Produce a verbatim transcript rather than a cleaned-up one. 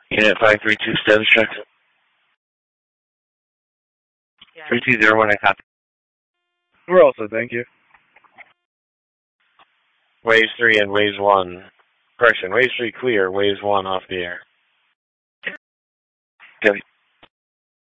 Unit five three two status check. three two zero one, I copy. We're also, thank you. Waves three and waves one. Correction, waves three clear, waves one off the air. Copy.